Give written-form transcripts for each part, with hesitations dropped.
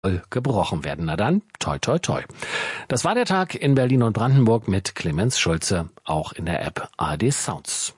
gebrochen werden. Na dann, toi toi toi. Das war der Tag in Berlin und Brandenburg mit Clemens Schulze, auch in der App ARD Sounds.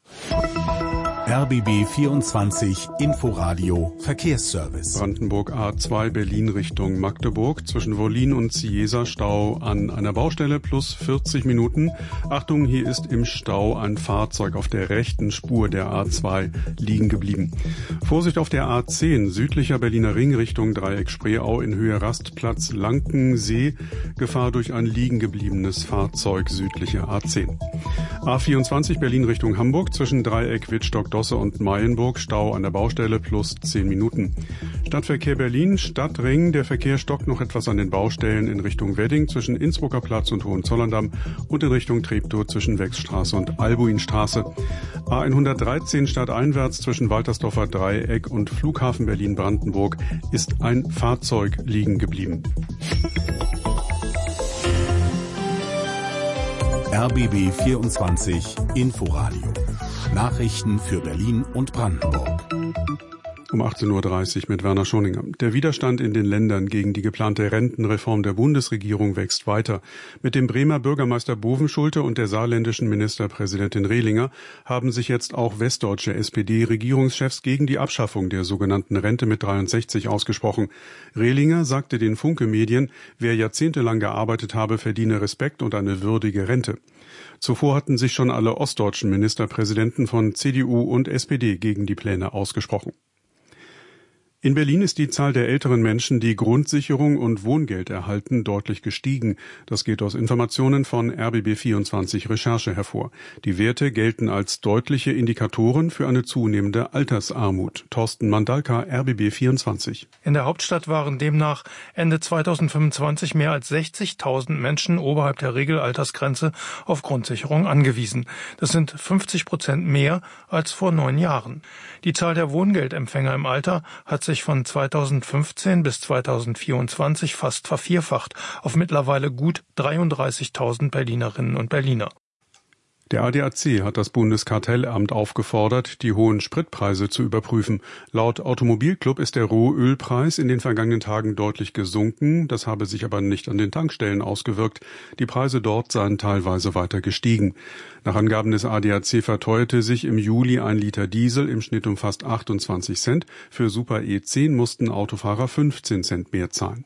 RBB 24 Inforadio Verkehrsservice. Brandenburg A2 Berlin Richtung Magdeburg. Zwischen Wollin und Cieza Stau an einer Baustelle plus 40 Minuten. Achtung, hier ist im Stau ein Fahrzeug auf der rechten Spur der A2 liegen geblieben. Vorsicht auf der A10 südlicher Berliner Ring Richtung Dreieck Spreeau in Höhe Rastplatz Lankensee. Gefahr durch ein liegen gebliebenes Fahrzeug südliche A10. A24 Berlin Richtung Hamburg zwischen Dreieck Wittstock und Mayenburg, Stau an der Baustelle plus 10 Minuten. Stadtverkehr Berlin, Stadtring, der Verkehr stockt noch etwas an den Baustellen in Richtung Wedding zwischen Innsbrucker Platz und Hohenzollerndamm und in Richtung Treptow zwischen Wechsstraße und Albuinstraße. A113 stadteinwärts zwischen Waltersdorfer Dreieck und Flughafen Berlin-Brandenburg ist ein Fahrzeug liegen geblieben. RBB 24 Inforadio. Nachrichten für Berlin und Brandenburg. Um 18.30 Uhr mit Werner Schoninger. Der Widerstand in den Ländern gegen die geplante Rentenreform der Bundesregierung wächst weiter. Mit dem Bremer Bürgermeister Bovenschulte und der saarländischen Ministerpräsidentin Rehlinger haben sich jetzt auch westdeutsche SPD-Regierungschefs gegen die Abschaffung der sogenannten Rente mit 63 ausgesprochen. Rehlinger sagte den Funke-Medien, wer jahrzehntelang gearbeitet habe, verdiene Respekt und eine würdige Rente. Zuvor hatten sich schon alle ostdeutschen Ministerpräsidenten von CDU und SPD gegen die Pläne ausgesprochen. In Berlin ist die Zahl der älteren Menschen, die Grundsicherung und Wohngeld erhalten, deutlich gestiegen. Das geht aus Informationen von RBB24 Recherche hervor. Die Werte gelten als deutliche Indikatoren für eine zunehmende Altersarmut. Thorsten Mandalka, RBB24. In der Hauptstadt waren demnach Ende 2025 mehr als 60.000 Menschen oberhalb der Regelaltersgrenze auf Grundsicherung angewiesen. Das sind 50% mehr als vor 9 Jahren. Die Zahl der Wohngeldempfänger im Alter hat sich von 2015 bis 2024 fast vervierfacht auf mittlerweile gut 33.000 Berlinerinnen und Berliner. Der ADAC hat das Bundeskartellamt aufgefordert, die hohen Spritpreise zu überprüfen. Laut Automobilclub ist der Rohölpreis in den vergangenen Tagen deutlich gesunken. Das habe sich aber nicht an den Tankstellen ausgewirkt. Die Preise dort seien teilweise weiter gestiegen. Nach Angaben des ADAC verteuerte sich im Juli 1 Liter Diesel im Schnitt um fast 28 Cent. Für Super E10 mussten Autofahrer 15 Cent mehr zahlen.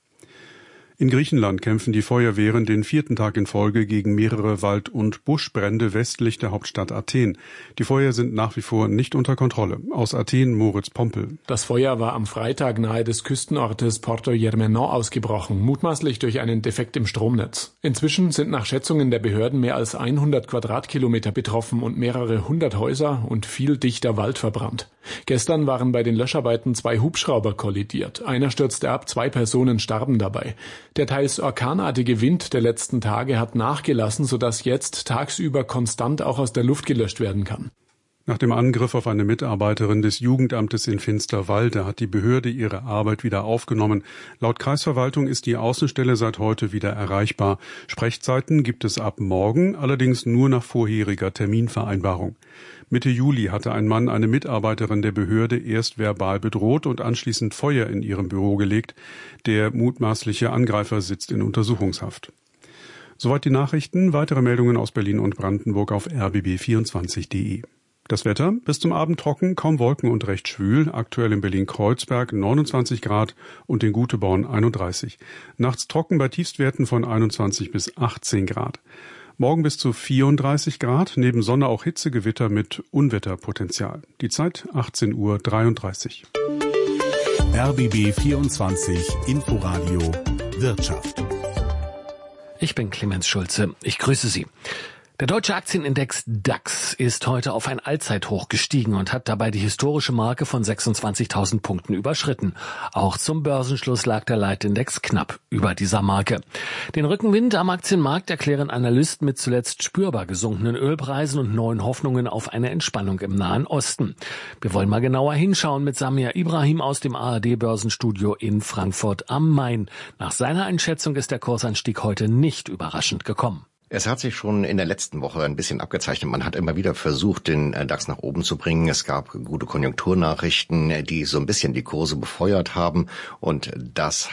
In Griechenland kämpfen die Feuerwehren den 4. Tag in Folge gegen mehrere Wald- und Buschbrände westlich der Hauptstadt Athen. Die Feuer sind nach wie vor nicht unter Kontrolle. Aus Athen Moritz Pompel. Das Feuer war am Freitag nahe des Küstenortes Porto Germenon ausgebrochen, mutmaßlich durch einen Defekt im Stromnetz. Inzwischen sind nach Schätzungen der Behörden mehr als 100 Quadratkilometer betroffen und mehrere hundert Häuser und viel dichter Wald verbrannt. Gestern waren bei den Löscharbeiten 2 Hubschrauber kollidiert. Einer stürzte ab, 2 Personen starben dabei. Der teils orkanartige Wind der letzten Tage hat nachgelassen, sodass jetzt tagsüber konstant auch aus der Luft gelöscht werden kann. Nach dem Angriff auf eine Mitarbeiterin des Jugendamtes in Finsterwalde hat die Behörde ihre Arbeit wieder aufgenommen. Laut Kreisverwaltung ist die Außenstelle seit heute wieder erreichbar. Sprechzeiten gibt es ab morgen, allerdings nur nach vorheriger Terminvereinbarung. Mitte Juli hatte ein Mann eine Mitarbeiterin der Behörde erst verbal bedroht und anschließend Feuer in ihrem Büro gelegt. Der mutmaßliche Angreifer sitzt in Untersuchungshaft. Soweit die Nachrichten. Weitere Meldungen aus Berlin und Brandenburg auf rbb24.de. Das Wetter, bis zum Abend trocken, kaum Wolken und recht schwül, aktuell in Berlin-Kreuzberg 29 Grad und in Guteborn 31. Nachts trocken bei Tiefstwerten von 21 bis 18 Grad. Morgen bis zu 34 Grad, neben Sonne auch Hitzegewitter mit Unwetterpotenzial. Die Zeit 18:33 Uhr. RBB 24 Inforadio Wirtschaft. Ich bin Clemens Schulze. Ich grüße Sie. Der deutsche Aktienindex DAX ist heute auf ein Allzeithoch gestiegen und hat dabei die historische Marke von 26.000 Punkten überschritten. Auch zum Börsenschluss lag der Leitindex knapp über dieser Marke. Den Rückenwind am Aktienmarkt erklären Analysten mit zuletzt spürbar gesunkenen Ölpreisen und neuen Hoffnungen auf eine Entspannung im Nahen Osten. Wir wollen mal genauer hinschauen mit Samir Ibrahim aus dem ARD-Börsenstudio in Frankfurt am Main. Nach seiner Einschätzung ist der Kursanstieg heute nicht überraschend gekommen. Es hat sich schon in der letzten Woche ein bisschen abgezeichnet. Man hat immer wieder versucht, den DAX nach oben zu bringen. Es gab gute Konjunkturnachrichten, die so ein bisschen die Kurse befeuert haben. Und das